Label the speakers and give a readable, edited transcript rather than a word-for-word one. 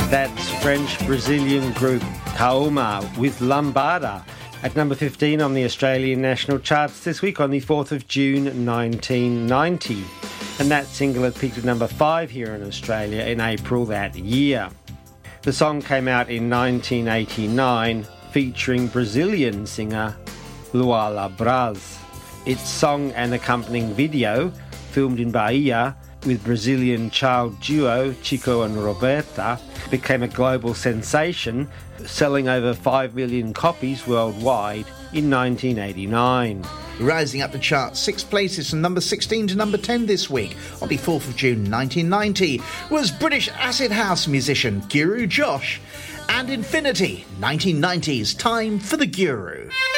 Speaker 1: That's French-Brazilian group Kaoma with Lambada at number 15 on the Australian national charts this week on the 4th of June 1990. And that single had peaked at number 5 here in Australia in April that year. The song came out in 1989 featuring Brazilian singer Luala Braz. Its song and accompanying video, filmed in Bahia with Brazilian child duo Chico and Roberta, became a global sensation, selling over 5 million copies worldwide in 1989.
Speaker 2: Rising up the chart 6 places from number 16 to number 10 this week, on the 4th of June 1990, was British acid house musician Guru Josh and Infinity, 1990's Time for the Guru.